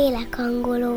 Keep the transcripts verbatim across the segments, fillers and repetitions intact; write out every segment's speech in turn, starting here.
Lélekangoló.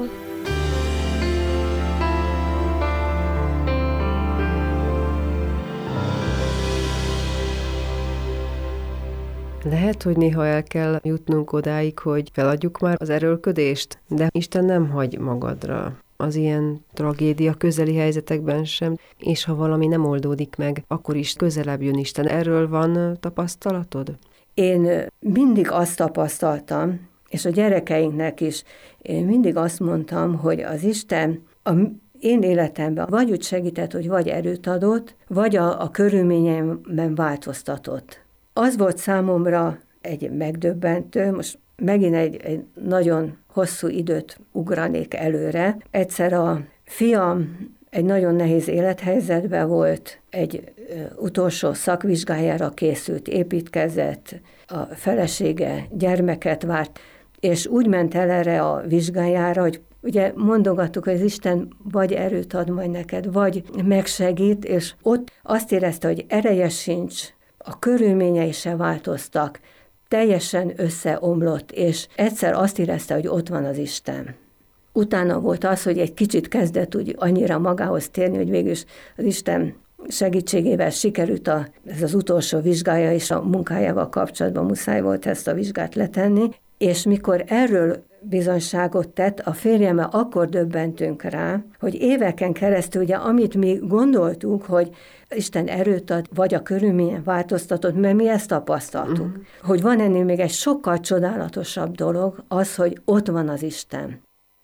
Lehet, hogy néha el kell jutnunk odáig, hogy feladjuk már az erőlködést, de Isten nem hagy magadra. Az ilyen tragédia közeli helyzetekben sem, és ha valami nem oldódik meg, akkor is közelebb jön Isten. Erről van tapasztalatod? Én mindig azt tapasztaltam, és a gyerekeinknek is, én mindig azt mondtam, hogy az Isten a én életemben vagy úgy segített, hogy vagy erőt adott, vagy a, a körülményeimben változtatott. Az volt számomra egy megdöbbentő, most megint egy, egy nagyon hosszú időt ugranék előre. Egyszer a fiam egy nagyon nehéz élethelyzetben volt, egy ö, utolsó szakvizsgájára készült, építkezett, a felesége gyermeket várt, és úgy ment el erre a vizsgájára, hogy ugye mondogattuk, hogy az Isten vagy erőt ad majd neked, vagy megsegít, és ott azt érezte, hogy ereje sincs, a körülményei se változtak, teljesen összeomlott, és egyszer azt érezte, hogy ott van az Isten. Utána volt az, hogy egy kicsit kezdett úgy annyira magához térni, hogy végülis az Isten segítségével sikerült a, ez az utolsó vizsgája, és a munkájával kapcsolatban muszáj volt ezt a vizsgát letenni, és mikor erről bizonyságot tett, a férjemmel akkor döbbentünk rá, hogy éveken keresztül, ugye, amit mi gondoltuk, hogy Isten erőt ad, vagy a körülményen változtatott, mert mi ezt tapasztaltuk. Uh-huh. Hogy van ennél még egy sokkal csodálatosabb dolog, az, hogy ott van az Isten.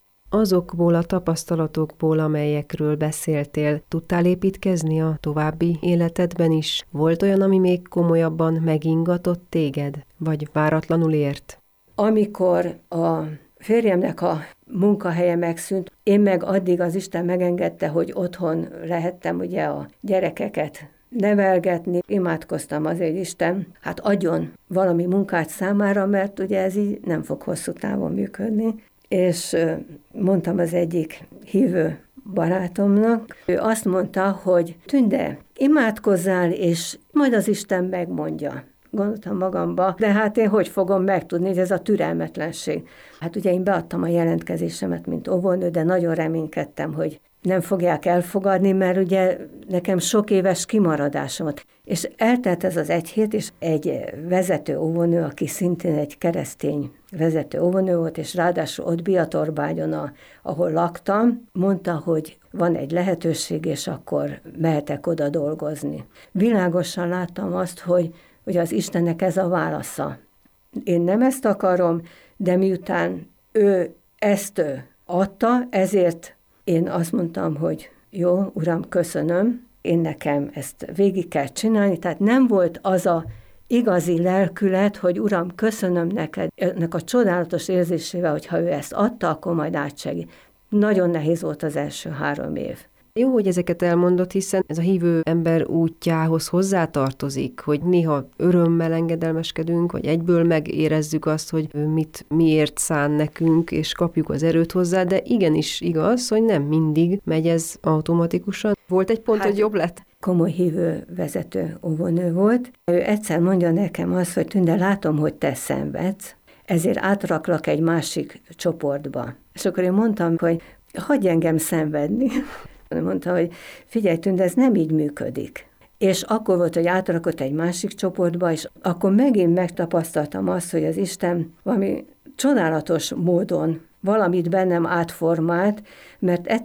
Azokból a tapasztalatokból, amelyekről beszéltél, tudtál építkezni a további életedben is? Volt olyan, ami még komolyabban megingatott téged, vagy váratlanul ért? Amikor a férjemnek a munkahelye megszűnt, én meg addig az Isten megengedte, hogy otthon lehettem ugye a gyerekeket nevelgetni. Imádkoztam azért, Isten, hát adjon valami munkát számára, mert ugye ez így nem fog hosszú távon működni. És mondtam az egyik hívő barátomnak, ő azt mondta, hogy Tünde, imádkozzál, és majd az Isten megmondja. Gondoltam magamba, de hát én hogy fogom megtudni, hogy ez a türelmetlenség. Hát ugye én beadtam a jelentkezésemet, mint óvónő, de nagyon reménykedtem, hogy nem fogják elfogadni, mert ugye nekem sok éves kimaradásom volt. És eltelt ez az egy hét, és egy vezető óvónő, aki szintén egy keresztény vezető óvónő volt, és ráadásul ott Biatorbágyon, a, ahol laktam, mondta, hogy van egy lehetőség, és akkor mehetek oda dolgozni. Világosan láttam azt, hogy hogy az Istennek ez a válasza. Én nem ezt akarom, de miután ő ezt adta, ezért én azt mondtam, hogy jó, Uram, köszönöm, én nekem ezt végig kell csinálni, tehát nem volt az a igazi lelkület, hogy Uram, köszönöm neked, ennek a csodálatos érzésével, hogy ha ő ezt adta, akkor majd átsegít. Nagyon nehéz volt az első három év. Jó, hogy ezeket elmondott, hiszen ez a hívő ember útjához hozzátartozik, hogy néha örömmel engedelmeskedünk, vagy egyből megérezzük azt, hogy mit miért szán nekünk, és kapjuk az erőt hozzá, de igenis igaz, hogy nem mindig megy ez automatikusan. Volt egy pont, hát, hogy jobb lett? Komoly hívő vezető óvónő volt. Ő egyszer mondja nekem azt, hogy Tünde, látom, hogy te szenvedsz, ezért átraklak egy másik csoportba. És akkor én mondtam, hogy hagyj engem szenvedni. Mondta, hogy figyelj, Tünde, ez nem így működik. És akkor volt, hogy átrakott egy másik csoportba, és akkor megint megtapasztaltam azt, hogy az Isten valami csodálatos módon valamit bennem átformált, mert